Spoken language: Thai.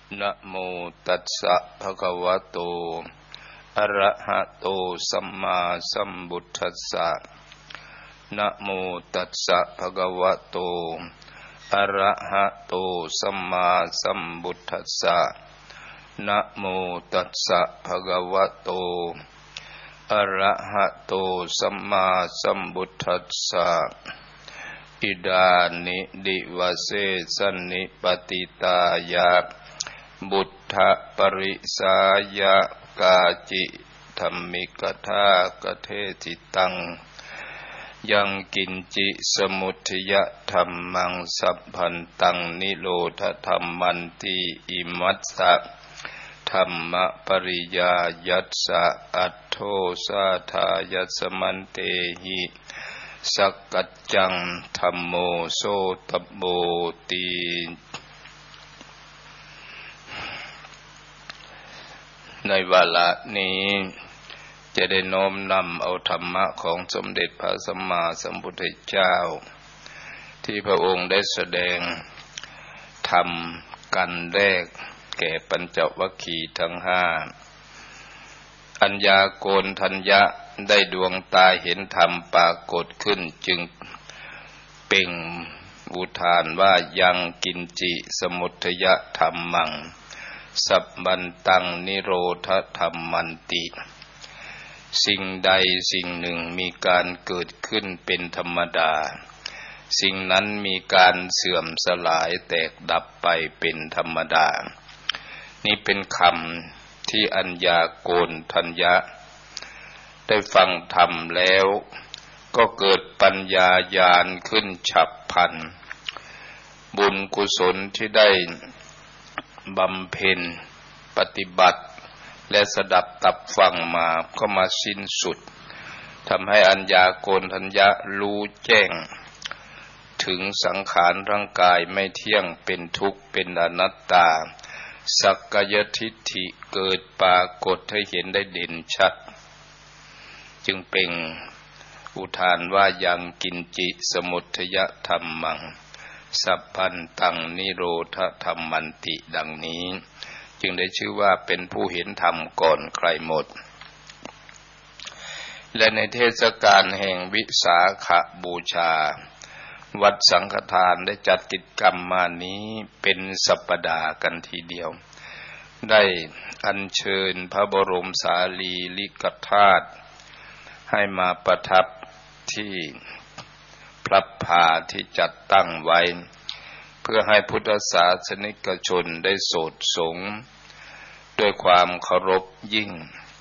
นะโมตัสสะภะคะวะโตอะระหะโตสัมมาสัมพุทธัสสะนะโมตัสสะภะคะวะโตอะระหะโตสัมมาสัมพุทธัสสะนะโมตัสสะภะคะวะโตอะระหะโตสัมมาสัมพุทธัสสะอิดานิดิวเสสนิปติตายะบุตถปริสายะกาจิธัมมิกทากเทติตังยังกินจิสมุทยธัมมังสัพพันตังนิโรธธัมมันติอิมัสสะธัมมปริยายัสสะอัตโธสาทายัสมันเตหิสักกัจจังธัมโมโสตโบติในวาระนี้จะได้น้อมนำเอาธรรมะของสมเด็จพระสัมมาสัมพุทธเจ้าที่พระองค์ได้แสดงธรรมกันแรกแก่ปัญจวัคคีย์ทั้งห้าอัญญาโกณฑัญญะได้ดวงตาเห็นธรรมปรากฏขึ้นจึงเป่งอุทานว่ายังกินจิสมุทยธัมมังสัพพันตังนิโรธธัมมันติสิ่งใดสิ่งหนึ่งมีการเกิดขึ้นเป็นธรรมดาสิ่งนั้นมีการเสื่อมสลายแตกดับไปเป็นธรรมดานี่เป็นคำที่อัญญาโกณฑัญญะได้ฟังธรรมแล้วก็เกิดปัญญาญาณขึ้นฉับพลันบุญกุศลที่ได้บำเพ็ญปฏิบัติและสดับตับฟังมาก็มาสิ้นสุดทำให้อัญญาโกณฑัญญะรู้แจ้งถึงสังขารร่างกายไม่เที่ยงเป็นทุกข์เป็นอนัตตาสักกายทิฏฐิเกิดปรากฏให้เห็นได้เด่นชัดจึงเป็นอุทานว่ายังกินจิสมุทยธัมมังสัพพันตังนิโรธธัมมันติดังนี้จึงได้ชื่อว่าเป็นผู้เห็นธรรมก่อนใครหมดและในเทศกาลแห่งวิสาขบูชาวัดสังฆทานได้จัดกิจกรรมมานี้เป็นสัปดาห์กันทีเดียวได้อัญเชิญพระบรมสารีริกธาตุให้มาประทับที่พระพาที่จัดตั้งไว้เพื่อให้พุทธศาสนิกชนได้โสดสงฆ์ด้วยความเคารพยิ่ง